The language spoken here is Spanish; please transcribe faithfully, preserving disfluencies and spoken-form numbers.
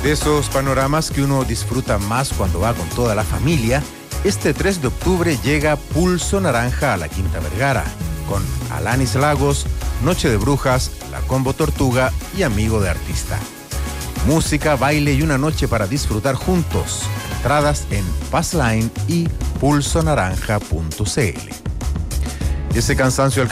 De esos panoramas que uno disfruta más cuando va con toda la familia, este tres de octubre llega Pulso Naranja a la Quinta Vergara, con Alanis Lagos, Noche de Brujas, La Combo Tortuga y Amigo de Artista. Música, baile y una noche para disfrutar juntos. Entradas en Passline y pulso naranja punto c l. Ese cansancio al